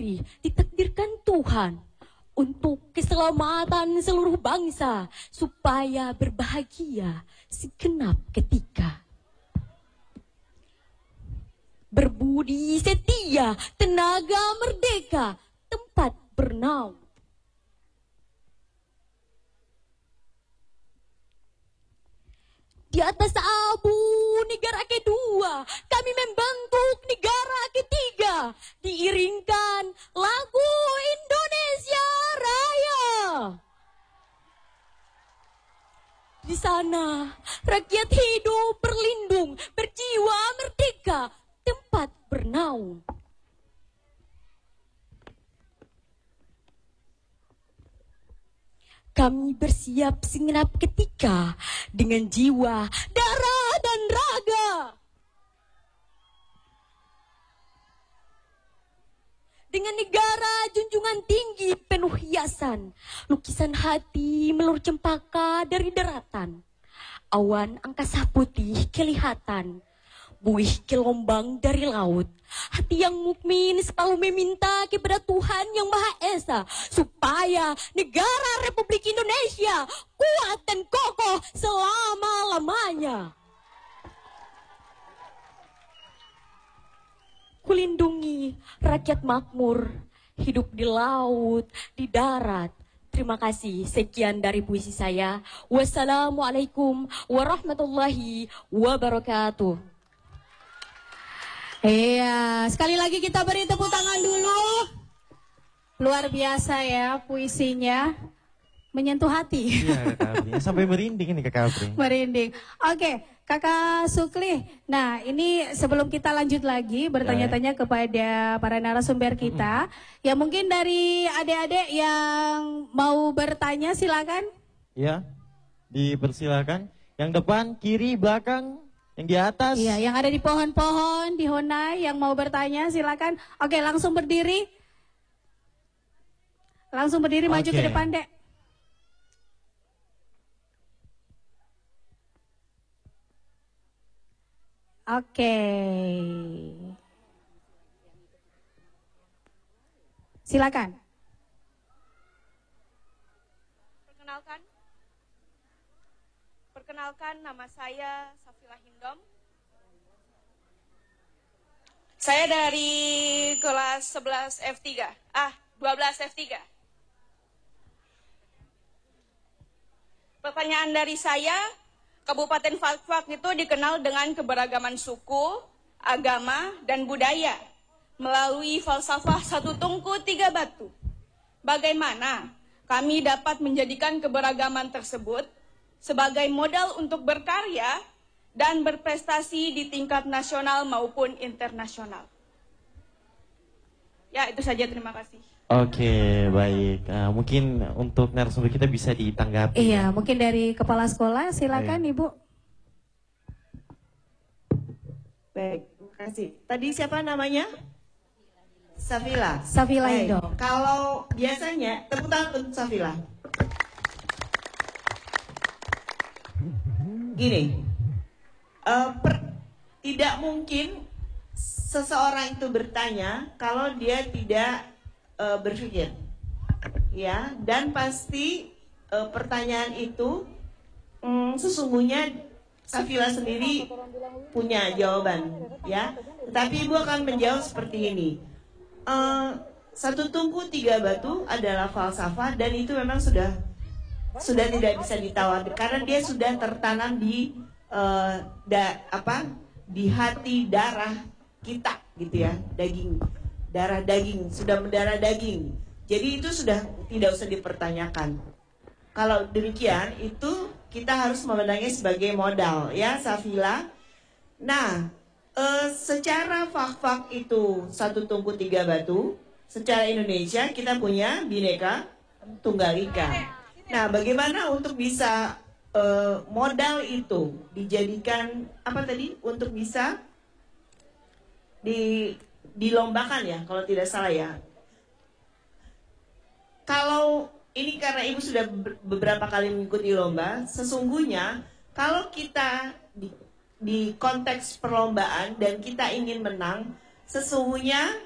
diri ditakdirkan Tuhan untuk keselamatan seluruh bangsa supaya berbahagia segenap ketika. Berbudi setia, tenaga merdeka, tempat bernaung. Di atas abu negara kedua, kami membentuk negara ketiga. Diiringkan lagu Indonesia Raya. Di sana, rakyat hidup berlindung, berjiwa merdeka, tempat bernaung. Kami bersiap segenap ketika dengan jiwa, darah, dan raga. Dengan negara junjungan tinggi penuh hiasan, lukisan hati melur cempaka dari daratan. Awan angkasa putih kelihatan, buih gelombang dari laut. Hati yang mukmin selalu meminta kepada Tuhan Yang Maha Esa supaya negara Republik Indonesia kuat dan kokoh selama-lamanya. Kulindungi rakyat makmur, hidup di laut, di darat. Terima kasih. Sekian dari puisi saya. Wassalamualaikum warahmatullahi wabarakatuh. Iya, sekali lagi kita beri tepuk tangan dulu. Luar biasa ya puisinya, menyentuh hati. Iya, Kak Apri. Sampai merinding ini Kak Apri. Merinding. Oke, Kakak Sukli. Nah, ini sebelum kita lanjut lagi bertanya-tanya kepada para narasumber kita, ya mungkin dari adik-adik yang mau bertanya silakan. Ya, dipersilakan. Yang depan, kiri, belakang. Yang di atas. Iya, yang ada di pohon-pohon, di Honai, yang mau bertanya silakan. Oke, langsung berdiri. Langsung berdiri, maju ke depan, Dek. Oke. Silakan. Perkenalkan, nama saya Safila Hindom. Saya dari kelas 11 F3. 12 F3. Pertanyaan dari saya, Kabupaten Fakfak itu dikenal dengan keberagaman suku, agama, dan budaya melalui falsafah satu tungku tiga batu. Bagaimana kami dapat menjadikan keberagaman tersebut sebagai modal untuk berkarya dan berprestasi di tingkat nasional maupun internasional. Ya, itu saja, terima kasih. Oke, baik. Mungkin untuk narasumber kita bisa ditanggapi. Iya, mungkin dari kepala sekolah, silakan Ibu. Baik, terima kasih. Tadi siapa namanya? Safila. Safila Hindom. Kalau biasanya, tepuk tangan untuk Safila. Gini, tidak mungkin seseorang itu bertanya kalau dia tidak berpikir, ya. Dan pasti pertanyaan itu sesungguhnya Safila sendiri punya jawaban, ya. Tetapi Ibu akan menjawab seperti ini. Satu tungku tiga batu adalah falsafah dan itu memang sudah tidak bisa ditawar karena dia sudah tertanam di di hati darah kita gitu ya, darah daging sudah mendarah daging, jadi itu sudah tidak usah dipertanyakan. Kalau demikian itu kita harus memandangnya sebagai modal, ya Safila. Nah, secara fak-fak itu satu tungku tiga batu, secara Indonesia kita punya Bhinneka Tunggal Ika. Nah, bagaimana untuk bisa modal itu dijadikan untuk bisa dilombakan ya, kalau tidak salah ya. Kalau ini karena Ibu sudah beberapa kali mengikuti lomba, sesungguhnya kalau kita di konteks perlombaan dan kita ingin menang, sesungguhnya